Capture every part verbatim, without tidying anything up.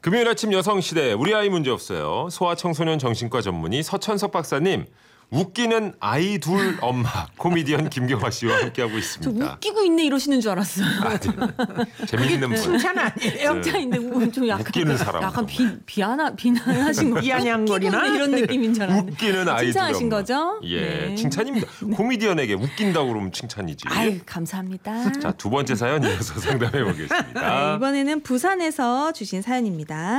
금요일 아침 여성시대 우리 아이 문제없어요. 소아청소년 정신과 전문의 서천석 박사님. 웃기는 아이 둘 엄마 코미디언 김경화 씨와 함께하고 있습니다. 저 웃기고 있네 이러시는 줄 알았어요. 아, 네. 재밌는 분. 칭찬 아니에요? 영자인데 좀 약간 웃기는 사람. 약간 비 비하나 비난하신 거. 비아냥거리나 이런 느낌인 줄 알았는데. 웃기는 아이 둘 칭찬하신 엄마. 거죠? 예, 네. 칭찬입니다. 코미디언에게 웃긴다고 그러면 칭찬이지. 아유 감사합니다. 자, 두 번째 사연 이어서 상담해 보겠습니다. 네, 이번에는 부산에서 주신 사연입니다.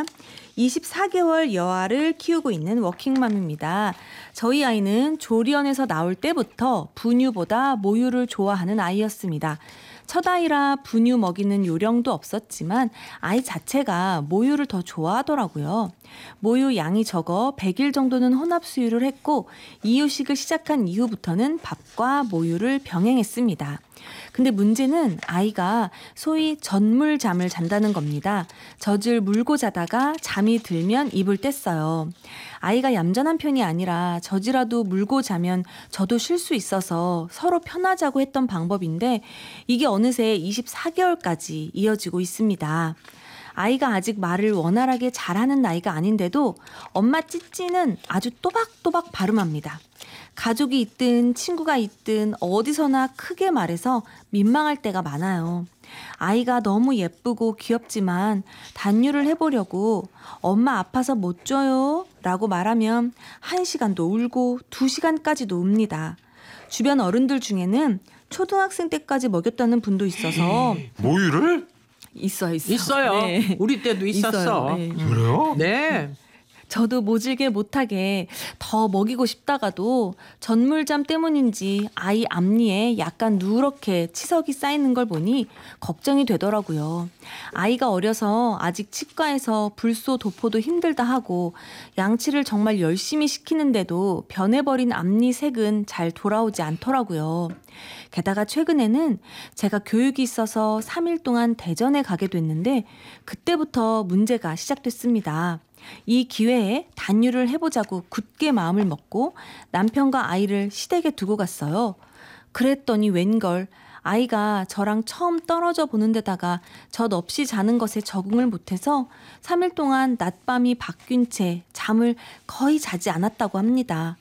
이십사 개월 여아를 키우고 있는 워킹맘입니다. 저희 아이는 조리원에서 나올 때부터 분유보다 모유를 좋아하는 아이였습니다. 첫 아이라 분유 먹이는 요령도 없었지만 아이 자체가 모유를 더 좋아하더라고요. 모유 양이 적어 백 일 정도는 혼합 수유를 했고 이유식을 시작한 이후부터는 밥과 모유를 병행했습니다. 근데 문제는 아이가 소위 젖물잠을 잔다는 겁니다. 젖을 물고 자다가 잠이 들면 입을 뗐어요. 아이가 얌전한 편이 아니라 젖이라도 물고 자면 저도 쉴 수 있어서 서로 편하자고 했던 방법인데 이게 어느새 이십사 개월까지 이어지고 있습니다. 아이가 아직 말을 원활하게 잘하는 나이가 아닌데도 엄마 찌찌는 아주 또박또박 발음합니다. 가족이 있든 친구가 있든 어디서나 크게 말해서 민망할 때가 많아요. 아이가 너무 예쁘고 귀엽지만 단유를 해보려고 엄마 아파서 못 줘요 라고 말하면 한 시간도 울고 두 시간까지도 웁니다. 주변 어른들 중에는 초등학생 때까지 먹였다는 분도 있어서 모유를? 있어요, 있어요. 있어요. 네. 우리 때도 있었어. 있어요. 네. 그래요? 네. 저도 모질게 못하게 더 먹이고 싶다가도 젖물잠 때문인지 아이 앞니에 약간 누렇게 치석이 쌓이는 걸 보니 걱정이 되더라고요. 아이가 어려서 아직 치과에서 불소 도포도 힘들다 하고 양치를 정말 열심히 시키는데도 변해버린 앞니 색은 잘 돌아오지 않더라고요. 게다가 최근에는 제가 교육이 있어서 삼 일 동안 대전에 가게 됐는데 그때부터 문제가 시작됐습니다. 이 기회에 단유를 해보자고 굳게 마음을 먹고 남편과 아이를 시댁에 두고 갔어요. 그랬더니 웬걸 아이가 저랑 처음 떨어져 보는 데다가 젖 없이 자는 것에 적응을 못해서 삼 일 동안 낮밤이 바뀐 채 잠을 거의 자지 않았다고 합니다.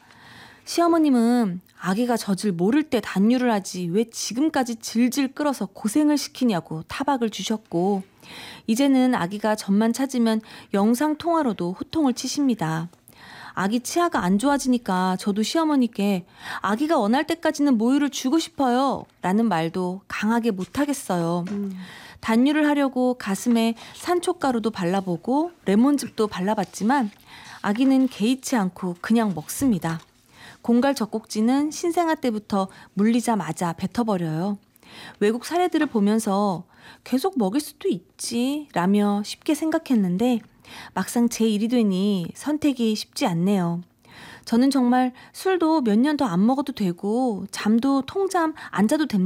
시어머님은 아기가 젖을 모를 때 단유를 하지 왜 지금까지 질질 끌어서 고생을 시키냐고 타박을 주셨고 이제는 아기가 젖만 찾으면 영상통화로도 호통을 치십니다. 아기 치아가 안 좋아지니까 저도 시어머니께 아기가 원할 때까지는 모유를 주고 싶어요 라는 말도 강하게 못하겠어요. 음. 단유를 하려고 가슴에 산초가루도 발라보고 레몬즙도 발라봤지만 아기는 개의치 않고 그냥 먹습니다. 공갈 젖꼭지는 신생아 때부터 물리자마자 뱉어버려요. 외국 사례들을 보면서 계속 먹일 수도 있지 라며 쉽게 생각했는데 막상 제 일이 되니 선택이 쉽지 않네요. 저는 정말 술도 몇 년 더 안 먹어도 되고 잠도 통잠 안 자도 됩니다.